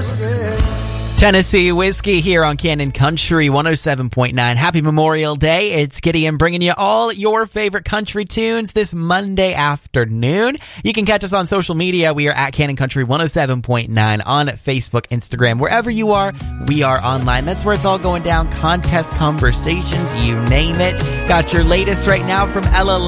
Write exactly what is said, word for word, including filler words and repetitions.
Tennessee Whiskey here on Cannon Country one oh seven point nine. Happy Memorial Day. It's Gideon bringing you all your favorite country tunes this Monday afternoon. You can catch us on social media. We are at Cannon Country one oh seven point nine on Facebook, Instagram. Wherever you are, we are online. That's where it's all going down. Contest, conversations, you name it. Got your latest right now from Ella